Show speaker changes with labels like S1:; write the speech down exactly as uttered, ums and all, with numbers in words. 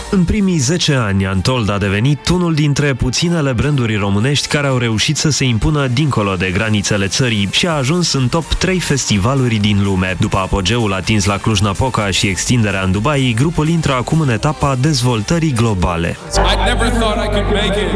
S1: În primii zece ani, Untold a devenit unul dintre puținele branduri românești care au reușit să se impună dincolo de granițele țării și a ajuns în top trei festivaluri din lume. După apogeul atins la Cluj-Napoca și extinderea în Dubai, grupul intră acum în etapa dezvoltării globale.